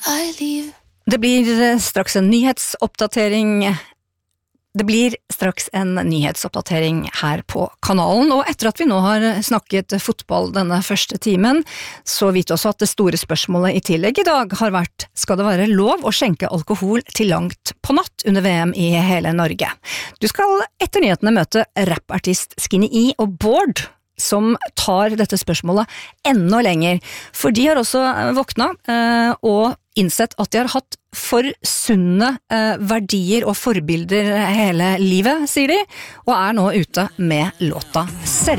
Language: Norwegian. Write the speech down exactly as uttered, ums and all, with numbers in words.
I leave. Det blir straks en nyhetsoppdatering. Det blir straks en nyhetsoppdatering her på kanalen, og etter at vi nå har snakket fotball denne første timen, så vet vi også at det store spørsmålet i tillegg i dag har vært, skal det være lov å skjenke alkohol til langt på natt under V M i hele Norge? Du skal etter nyhetene møte rappartist Skinny E og Bård, som tar dette spørsmålet enda lenger, for de har også våkna eh, og innsett at de har hatt for sunne eh, verdier og forbilder hele livet, sier de, og er nå ute med låta Serr.